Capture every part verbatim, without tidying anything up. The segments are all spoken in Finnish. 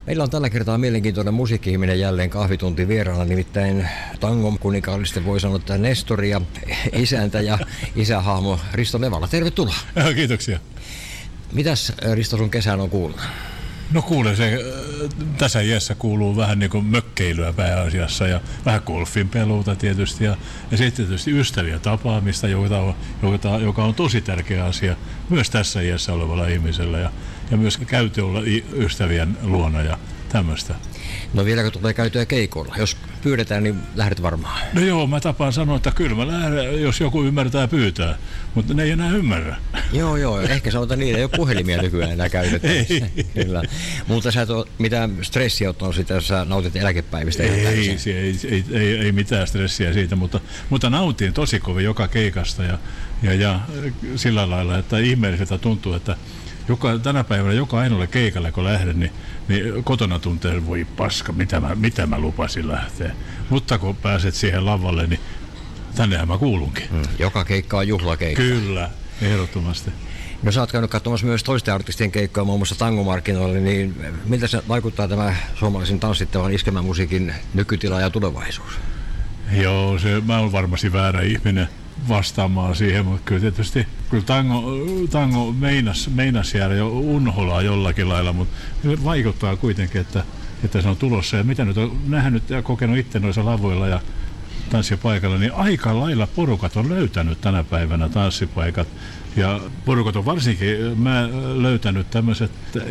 Meillä on tällä kertaa mielenkiintoinen musiikki-ihminen jälleen kahvitunti vieraana, nimittäin tangon kuninkaallisten voi sanoa, että Nestori ja isäntä ja isähahmo Risto Nevala. Tervetuloa. Ja, kiitoksia. Mitäs Risto sun kesään on kuullut? No kuule, se tässä iässä kuuluu vähän niin kuin mökkeilyä pääasiassa ja vähän golfin peluuta tietysti ja, ja sitten tietysti ystäviä tapaamista, joka, joka, joka on tosi tärkeä asia myös tässä iässä olevalla ihmisellä ja, ja myös käyty olla ystävien luona ja tämmöistä. No vieläkö tulee käytyä keikoilla? Jos pyydetään, niin lähdet varmaan. No joo, mä tapaan sanoa, että kyllä mä lähden, jos joku ymmärtää pyytää, mutta ne ei enää ymmärrä. Joo, joo. Ehkä sanotaan niin, ei ole puhelimia nykyään enää käytettävissä. Kyllä. Mutta sä et ole mitään stressiä ottanut sitä, jos sä nautit eläkepäivistä. Ei, ei, ei, ei, ei mitään stressiä siitä, mutta, mutta nautin tosi kovin joka keikasta ja, ja, ja sillä lailla, että ihmeelliseltä tuntuu, että joka, tänä päivänä joka ainoalle keikalle, kun lähden, niin, niin kotona tuntee, voi paska, mitä mä, mitä mä lupasin lähteä. Mutta kun pääset siihen lavalle, niin tännehän mä kuulunkin. Hmm. Joka keikka on juhlakeikka. Kyllä, ehdottomasti. No sä oot käynyt katsomassa myös toisten artistien keikkoja, muun muassa tangomarkkinoille, niin miltä se vaikuttaa tämä suomalaisen tanssittavan iskelmämusiikin nykytila ja tulevaisuus? Joo, se, mä oon varmasti väärä ihminen vastaamaan siihen, mutta kyllä tietysti kyllä tango, tango meinas, meinas jäädä jo unholaa jollakin lailla, mutta vaikuttaa kuitenkin, että, että se on tulossa. Ja mitä nyt on nähnyt ja kokenut itse noissa lavoilla ja tanssipaikalla, niin aika lailla porukat on löytänyt tänä päivänä tanssipaikat. Ja porukat on varsinkin, mä löytänyt tämmöiset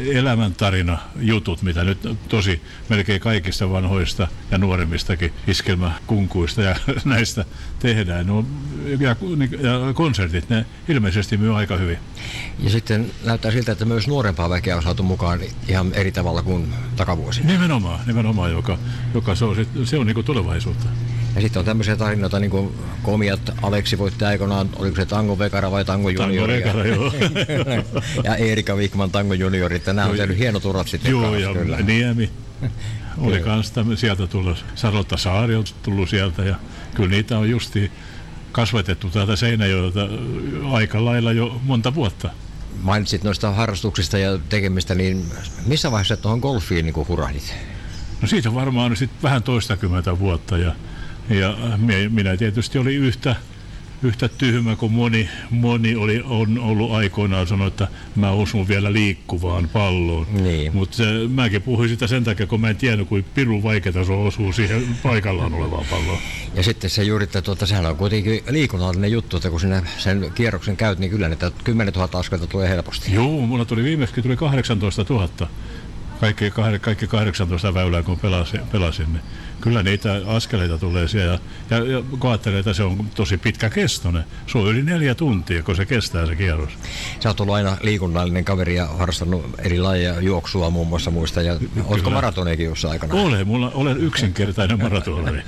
elämäntarina-jutut, mitä nyt tosi melkein kaikista vanhoista ja nuoremmistakin iskelmäkunkuista ja näistä tehdään. No, ja, ja konsertit, ne ilmeisesti myy aika hyvin. Ja sitten näyttää siltä, että myös nuorempaa väkeä on saatu mukaan ihan eri tavalla kuin takavuosina. Nimenomaan, nimenomaan joka, joka se on, se on niin kuin tulevaisuutta. Ja sitten on tämmöisiä tarinoita, niin kuin komiat Aleksi voitti aikanaan, oliko se Tango Vekara vai Tango Junior? Tango Vekara, joo. Ja Eerika Wikman Tango Junior, että nämä on tehnyt hienot urat sitten. Joo, kanssa, ja kyllä. Niemi oli kans sieltä tullut, Sarlotta Saari on tullut sieltä, ja kyllä niitä on justiin kasvatettu täältä Seinäjoelta aika lailla jo monta vuotta. Mainitsit noista harrastuksista ja tekemistä, niin missä vaiheessa tuohon golfiin niin kuin hurahdit? No siitä varmaan sitten vähän toistakymmentä vuotta, ja Ja minä tietysti oli yhtä, yhtä tyhmä kuin moni, moni oli, on ollut aikoinaan sanonut, että mä osun vielä liikkuvaan palloon. Niin. Mutta mäkin puhuin sitä sen takia, kun mä en tiennyt, kuin pirun vaikeaa se osuu siihen paikallaan olevaan palloon. Ja sitten se juuri, että tuota, sehän on kuitenkin liikunnallinen juttu, että kun sinä sen kierroksen käyt, niin kyllä että kymmenentuhatta askelta tulee helposti. Joo, mulla tuli viimeksi tuli kahdeksantoistatuhatta. Kaikki, kaikki kahdeksantoista väylää, kun pelasin, pelasin, niin kyllä niitä askeleita tulee siellä. Ja, ja kun ajattelee, että se on tosi pitkä kestoinen, se on yli neljä tuntia, kun se kestää se kierros. Sä oot ollut aina liikunnallinen kaveri ja harrastanut eri lajeja, juoksua muun muassa muista. Ja ootko maratoneekin jossain aikana? Olen, mulla olen yksinkertainen maratonari.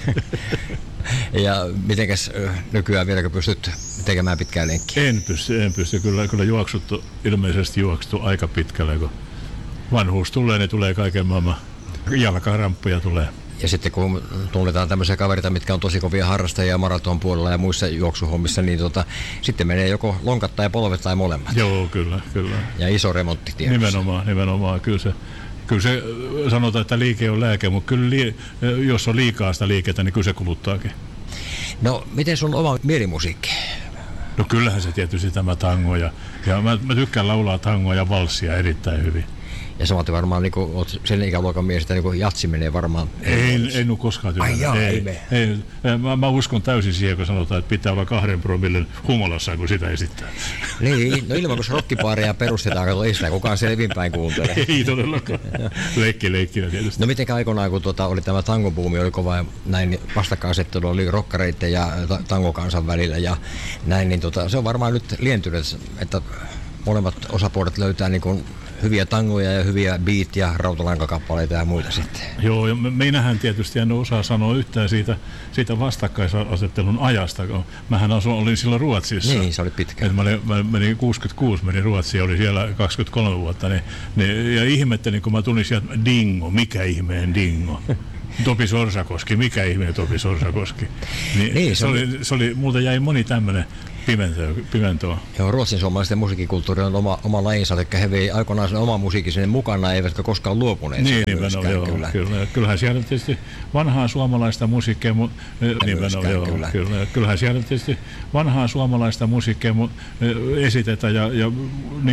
Ja mitenkäs nykyään vieläkö pystyt tekemään pitkää lenkkiä? En pysty, en pysty. Kyllä, kyllä juoksuttu, ilmeisesti juokstu aika pitkälle, kun vanhuus tulee, niin tulee kaiken maailman jalkaramppuja tulee. Ja sitten kun tunnetaan tämmöisiä kavereita, mitkä on tosi kovia harrastajia maraton puolella ja muissa juoksuhommissa, niin tota, sitten menee joko lonkat tai polvet tai molemmat. Joo, kyllä, kyllä. Ja iso remontti tiedossa. Nimenomaan, nimenomaan. Kyllä se, kyllä se sanotaan, että liike on lääke, mutta kyllä li, jos on liikaa sitä liikettä, niin kyllä se kuluttaakin. No, miten sun oma mielimusiikki? No kyllähän se tietysti tämä tango ja, ja mä, mä tykkään laulaa tangoa ja valssia erittäin hyvin. Ja samaten varmaan niin kuin olet sen ikäluokan mies, että niin jatsi menee varmaan. En, en ole koskaan tykännyt. Ai jaa, ei, ei, ei, ei mä, mä uskon täysin siihen, kun sanotaan, että pitää olla kahden promillen humolassa, kun sitä esittää. Niin, no ilman kun rokkipaareja perustetaan, kun ei sitä kukaan selvinpäin kuuntele. Ei todellakaan. Leikki leikkinä tietysti. No miten aikoinaan, kun tuota, oli tämä tangobuumi, oli kova ja näin vastakkainasettelu oli rokkareiden ja tangokansan välillä ja näin, niin tota, se on varmaan nyt lientynyt, että molemmat osapuolet löytää niin kuin hyviä tangoja ja hyviä beat- ja rautalankakappaleita ja muita sitten. Joo, ja meinähän tietysti en osaa sanoa yhtään siitä, siitä vastakkaisasettelun ajasta, kun mähän asun, olin silloin Ruotsissa. Niin, se oli pitkä. Mä, olin, mä menin kuusikymmentäkuusi, menin Ruotsiin ja oli siellä kaksikymmentäkolme vuotta, niin, niin, ja ihmettelin, kun mä tulin sieltä dingo, mikä ihmeen dingo. Topi Sorsakoski, mikä ihme Topi Sorsakoski. Niin, niin, se, se, oli, se oli, multa jäi moni tämmöinen pimentoa. Joo, ruotsin suomalaisten musiikkikulttuuri on oma, oma lajinsa, eli he vei aikoinaan sen oma musiikin sinne mukana, eivätkä koskaan luopuneet. Niin, nimenomaan, joo, kyllä. Kyllä. Kyllähän siellä tietysti vanhaa suomalaista musiikkia, mutta nimenomaan, joo, kyllä. Kyllä. Kyllähän siellä tietysti vanhaa suomalaista musiikkia esitetään ja, ja